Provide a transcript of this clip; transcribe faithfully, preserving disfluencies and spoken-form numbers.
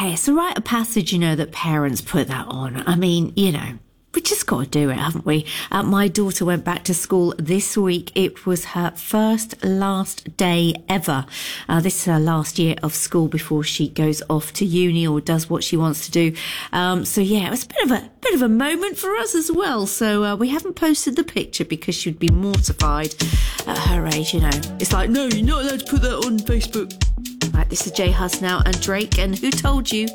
hey, it's a rite of passage, you know, that parents put that on. I mean, you know, we just got to do it, haven't we? Uh, my daughter went back to school this week. It was her first last day ever. Uh, this is her last year of school before she goes off to uni or does what she wants to do. Um, so yeah, it was a bit of a bit of a moment for us as well. So uh, we haven't posted the picture because she'd be mortified at her age. You know, it's like, no, you're not allowed to put that on Facebook. Right, this is Jay Huss now and Drake, and Who Told You?